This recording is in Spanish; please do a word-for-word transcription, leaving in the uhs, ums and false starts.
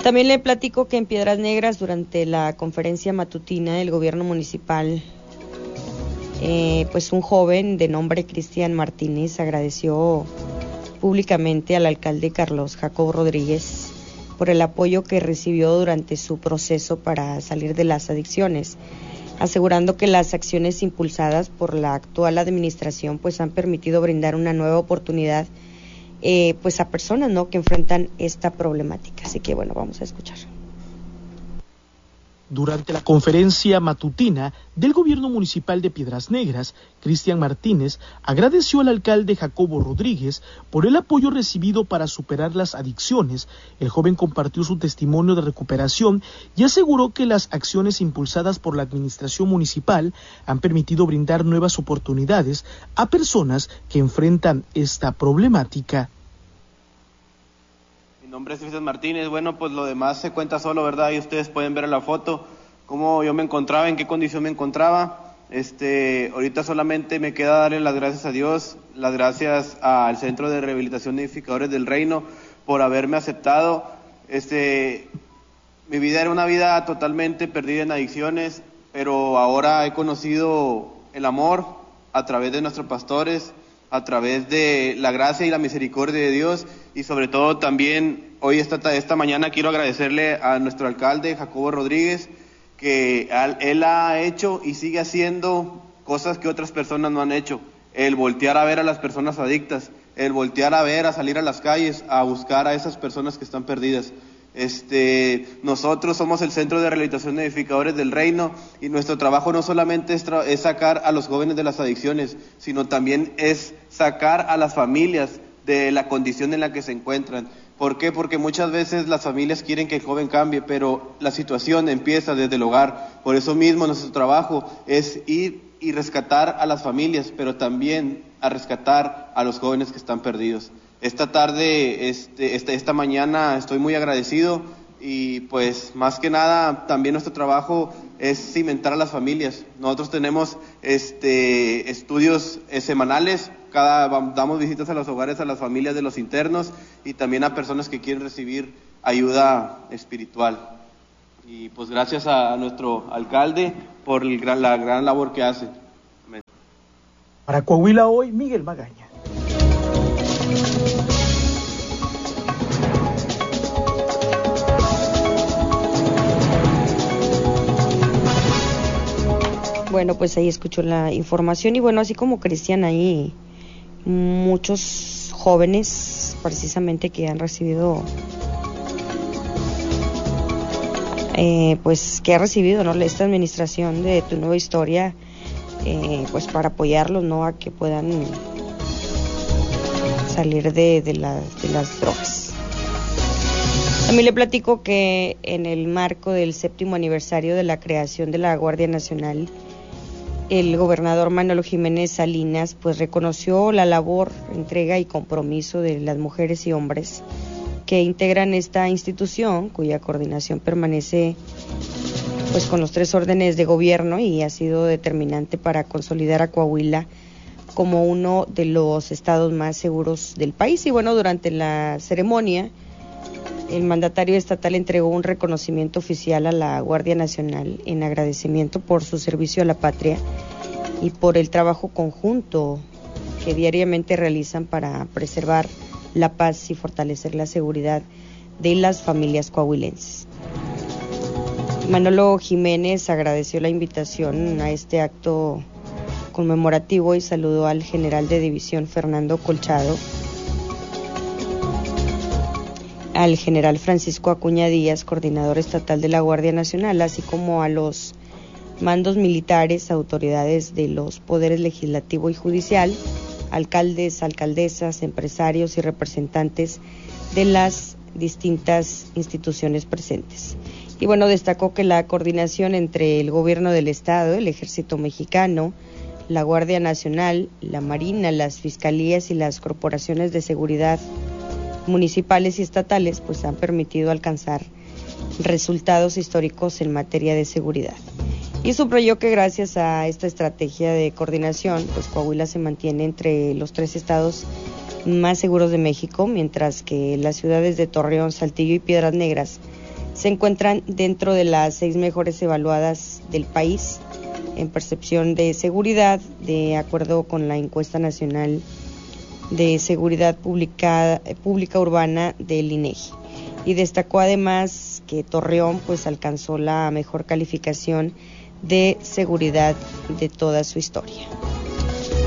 También le platico que en Piedras Negras, durante la conferencia matutina del gobierno municipal, eh, pues un joven de nombre Cristian Martínez agradeció públicamente al alcalde Carlos Jacobo Rodríguez por el apoyo que recibió durante su proceso para salir de las adicciones, asegurando que las acciones impulsadas por la actual administración pues han permitido brindar una nueva oportunidad eh, pues a personas, ¿no?, que enfrentan esta problemática. Así que bueno, vamos a escuchar. Durante la conferencia matutina del gobierno municipal de Piedras Negras, Cristian Martínez agradeció al alcalde Jacobo Rodríguez por el apoyo recibido para superar las adicciones. El joven compartió su testimonio de recuperación y aseguró que las acciones impulsadas por la administración municipal han permitido brindar nuevas oportunidades a personas que enfrentan esta problemática. Mi nombre es Cristian Martínez. Bueno, pues lo demás se cuenta solo, ¿verdad? Y ustedes pueden ver en la foto cómo yo me encontraba, en qué condición me encontraba. Este, ahorita solamente me queda darle las gracias a Dios, las gracias al Centro de Rehabilitación de Edificadores del Reino por haberme aceptado. Este, mi vida era una vida totalmente perdida en adicciones, pero ahora he conocido el amor a través de nuestros pastores, a través de la gracia y la misericordia de Dios, y sobre todo también hoy esta, esta mañana quiero agradecerle a nuestro alcalde Jacobo Rodríguez, que él ha hecho y sigue haciendo cosas que otras personas no han hecho, el voltear a ver a las personas adictas, el voltear a ver, a salir a las calles, a buscar a esas personas que están perdidas. Este, nosotros somos el Centro de Rehabilitación de Edificadores del Reino y nuestro trabajo no solamente es, tra- es sacar a los jóvenes de las adicciones, sino también es sacar a las familias de la condición en la que se encuentran. ¿Por qué? Porque muchas veces las familias quieren que el joven cambie, pero la situación empieza desde el hogar. Por eso mismo nuestro trabajo es ir y rescatar a las familias, pero también a rescatar a los jóvenes que están perdidos. Esta tarde, este, esta, esta mañana estoy muy agradecido y pues más que nada también nuestro trabajo es cimentar a las familias. Nosotros tenemos este, estudios eh, semanales, cada, damos visitas a los hogares, a las familias de los internos y también a personas que quieren recibir ayuda espiritual. Y pues gracias a, a nuestro alcalde por el gran, la gran labor que hace. Amén. Para Coahuila Hoy, Miguel Magaña. Bueno, pues ahí escuchó la información y bueno, así como Cristian, ahí muchos jóvenes precisamente que han recibido, eh, pues que ha recibido, ¿no?, esta administración de Tu Nueva Historia, eh, pues para apoyarlos, ¿no?, a que puedan salir de, de, la, de las drogas. También le platico que en el marco del séptimo aniversario de la creación de la Guardia Nacional, el gobernador Manolo Jiménez Salinas pues reconoció la labor, entrega y compromiso de las mujeres y hombres que integran esta institución, cuya coordinación permanece pues con los tres órdenes de gobierno y ha sido determinante para consolidar a Coahuila como uno de los estados más seguros del país. Y bueno, durante la ceremonia, el mandatario estatal entregó un reconocimiento oficial a la Guardia Nacional en agradecimiento por su servicio a la patria y por el trabajo conjunto que diariamente realizan para preservar la paz y fortalecer la seguridad de las familias coahuilenses. Manolo Jiménez agradeció la invitación a este acto conmemorativo y saludó al general de división Fernando Colchado, al general Francisco Acuña Díaz, coordinador estatal de la Guardia Nacional, así como a los mandos militares, autoridades de los poderes legislativo y judicial, alcaldes, alcaldesas, empresarios y representantes de las distintas instituciones presentes. Y bueno, destacó que la coordinación entre el gobierno del estado, el ejército mexicano, la Guardia Nacional, la Marina, las fiscalías y las corporaciones de seguridad municipales y estatales pues han permitido alcanzar resultados históricos en materia de seguridad. Y subrayó que gracias a esta estrategia de coordinación, pues Coahuila se mantiene entre los tres estados más seguros de México, mientras que las ciudades de Torreón, Saltillo y Piedras Negras se encuentran dentro de las seis mejores evaluadas del país en percepción de seguridad, de acuerdo con la encuesta nacional de seguridad pública, pública urbana del INEGI. Y destacó además que Torreón pues alcanzó la mejor calificación de seguridad de toda su historia.